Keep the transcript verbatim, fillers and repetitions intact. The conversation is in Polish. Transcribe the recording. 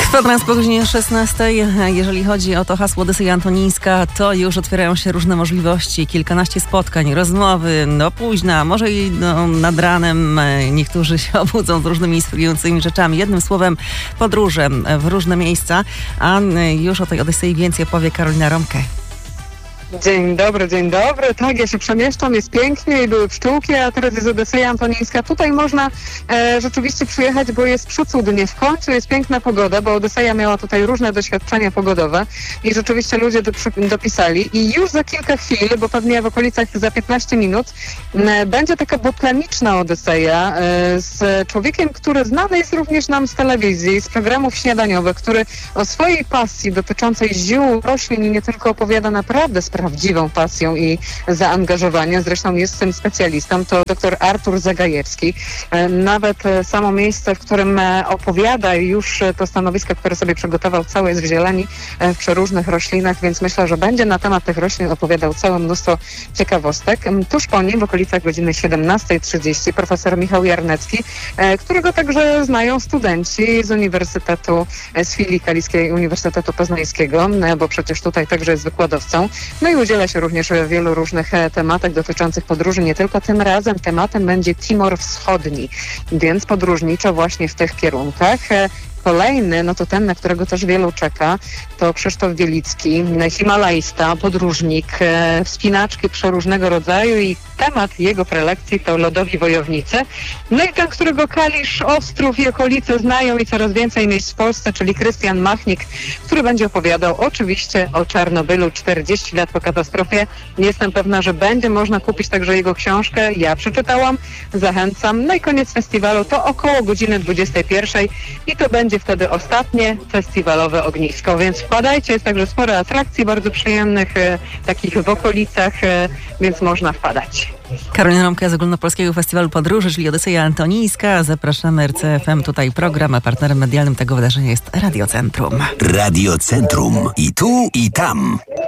Kwadrans po godzinie szesnastej. Jeżeli chodzi o to hasło Odyseja Antonińska, to już otwierają się różne możliwości. Kilkanaście spotkań, rozmowy, do późna, może i no, nad ranem niektórzy się obudzą z różnymi inspirującymi rzeczami. Jednym słowem podróże w różne miejsca. A już o tej Odysei więcej opowie Karolina Romke. Dzień dobry, dzień dobry. Tak, ja się przemieszczam, jest pięknie i były pszczółki, a teraz jest Odyseja Antonińska. Tutaj można e, rzeczywiście przyjechać, bo jest przecudnie. W końcu jest piękna pogoda, bo Odyseja miała tutaj różne doświadczenia pogodowe i rzeczywiście ludzie do, dopisali. I już za kilka chwil, bo pewnie w okolicach za piętnaście minut, e, będzie taka botaniczna Odyseja e, z człowiekiem, który znany jest również nam z telewizji, z programów śniadaniowych, który o swojej pasji dotyczącej ziół, roślin i nie tylko opowiada naprawdę z prawdziwą pasją i zaangażowaniem. Zresztą jest tym specjalistą. To dr Artur Zagajewski. Nawet samo miejsce, w którym opowiada już to stanowisko, które sobie przygotował, całe jest w zieleni, w przeróżnych roślinach, więc myślę, że będzie na temat tych roślin opowiadał całe mnóstwo ciekawostek. Tuż po nim, w okolicach godziny siedemnasta trzydzieści, profesor Michał Jarnecki, którego także znają studenci z Uniwersytetu, z filii Kaliskiej Uniwersytetu Poznańskiego, bo przecież tutaj także jest wykładowcą. No i udziela się również w wielu różnych tematach dotyczących podróży. Nie tylko tym razem tematem będzie Timor Wschodni, więc podróżniczo właśnie w tych kierunkach. Kolejny, no to ten, na którego też wielu czeka, to Krzysztof Bielicki, himalajsta, podróżnik, e, wspinaczki przeróżnego rodzaju i temat jego prelekcji to lodowi wojownicy. No i ten, którego Kalisz, Ostrów i okolice znają i coraz więcej miejsc w Polsce, czyli Krystian Machnik, który będzie opowiadał oczywiście o Czarnobylu czterdzieści lat po katastrofie. Jestem pewna, że będzie można kupić także jego książkę. Ja przeczytałam, zachęcam. No i koniec festiwalu to około godziny dwudziestej pierwszej i to będzie wtedy ostatnie festiwalowe ognisko, więc wpadajcie, jest także sporo atrakcji bardzo przyjemnych, e, takich w okolicach, e, więc można wpadać. Karolina Romka z Ogólnopolskiego Festiwalu Podróży, czyli Odyseja Antonińska. Zapraszamy R C F M, tutaj program, a partnerem medialnym tego wydarzenia jest Radio Centrum. Radio Centrum. I tu, i tam.